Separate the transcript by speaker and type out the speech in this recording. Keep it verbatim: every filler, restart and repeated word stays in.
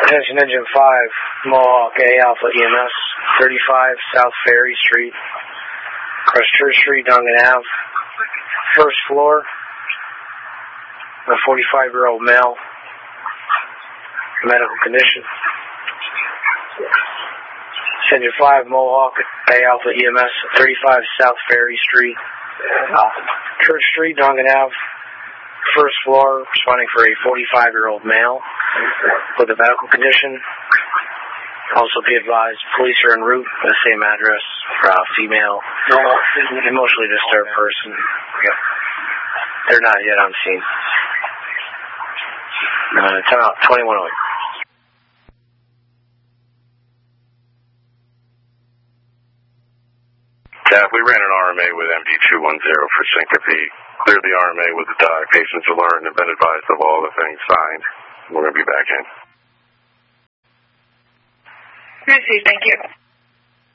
Speaker 1: Attention Engine five, Mohawk A Alpha E M S, thirty-five South Ferry Street, across Church Street, Dongan Ave. First floor, a forty-five-year-old male, medical condition. Engine five, Mohawk A Alpha E M S, thirty-five South Ferry Street, Church Street, Dongan Ave. First floor, responding for a forty-five-year-old male with a medical condition. Also be advised, police are en route at the same address for a female, emotionally disturbed person. They're not yet on scene. Uh, time out, twenty-one oh eight.
Speaker 2: Yeah, we ran an R M A with M D two one zero for syncope. Cleared the R M A with the dog. Patients alert and have been advised of all the things signed. We're going to be back in.
Speaker 3: I see, thank you.